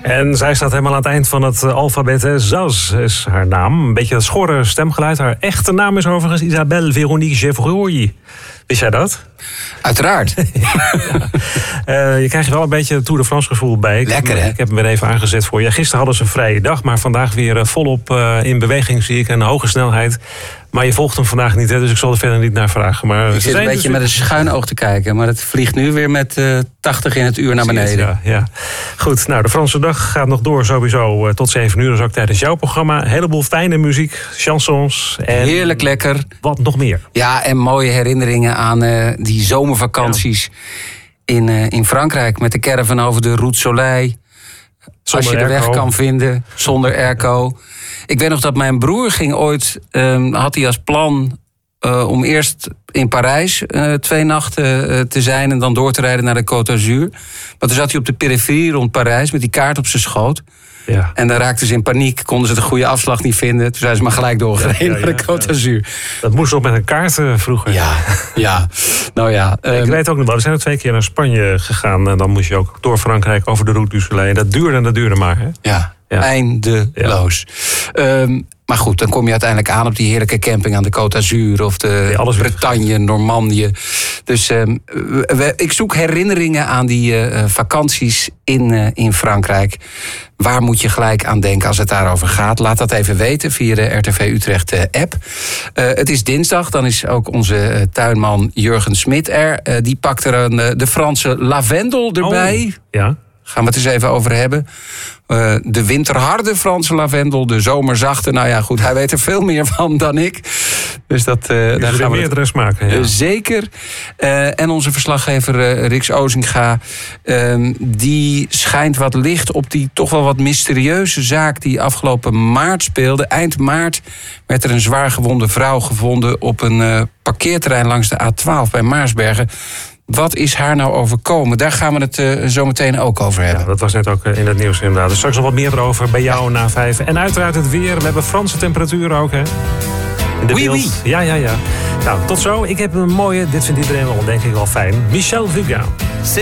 En zij staat helemaal aan het eind van het alfabet. Zaz is haar naam. Een beetje dat schorre stemgeluid. Haar echte naam is overigens Isabelle Veronique Gevrooy. Wist jij dat? Uiteraard. Je krijgt er wel een beetje Tour de France gevoel bij. Lekker, hè? Ik heb hem weer even aangezet voor je. Gisteren hadden ze een vrije dag, maar vandaag weer volop in beweging zie ik. En hoge snelheid. Maar je volgt hem vandaag niet, hè, dus ik zal er verder niet naar vragen. Maar ik zit een beetje met een schuin oog te kijken. Maar het vliegt nu weer met 80 in het uur naar beneden. Ja. Goed, nou, de Franse dag gaat nog door sowieso tot 7 uur. Dus ook tijdens jouw programma. Een heleboel fijne muziek, chansons. En heerlijk lekker. Wat nog meer? Ja, en mooie herinneringen aan die zomervakanties in Frankrijk. Met de caravan over de Route Soleil. Als je de weg kan vinden, zonder airco. Ik weet nog dat mijn broer ging ooit, had hij als plan om eerst in Parijs 2 nachten te zijn en dan door te rijden naar de Côte d'Azur. Maar toen zat hij op de periferie rond Parijs met die kaart op zijn schoot. Ja. En dan raakten ze in paniek, konden ze de goede afslag niet vinden. Toen zijn ze maar gelijk doorgereden naar de Côte d'Azur. Dat moest nog met een kaart vroeger. Ja. Nou ja. Ik weet ook nog wel, we zijn er 2 keer naar Spanje gegaan. En dan moest je ook door Frankrijk over de Route du Soleil. Dat duurde maar. Hè? Ja. Eindeloos. Ja. Maar goed, dan kom je uiteindelijk aan op die heerlijke camping aan de Côte d'Azur of de Bretagne, Normandië. Dus ik zoek herinneringen aan die vakanties in Frankrijk. Waar moet je gelijk aan denken als het daarover gaat? Laat dat even weten via de RTV Utrecht app. Het is dinsdag, dan is ook onze tuinman Jurgen Smit er. Die pakt er de Franse lavendel erbij. Oh, ja. Gaan we het eens even over hebben. De winterharde Franse lavendel, de zomerzachte. Nou ja, goed, hij weet er veel meer van dan ik. Dus daar gaan we meerdere smaken. Ja. Zeker. En onze verslaggever Rix Ozinga, die schijnt wat licht op die toch wel wat mysterieuze zaak die afgelopen maart speelde. Eind maart werd er een zwaar gewonde vrouw gevonden op een parkeerterrein langs de A12 bij Maarsbergen. Wat is haar nou overkomen? Daar gaan we het zo meteen ook over hebben. Ja, dat was net ook in het nieuws inderdaad. Dus straks nog wat meer erover bij jou na 5. En uiteraard het weer. We hebben Franse temperaturen ook, hè? Oui. Ja. Nou, tot zo. Ik heb een mooie, dit vindt iedereen wel denk ik wel fijn. Michel Fugain.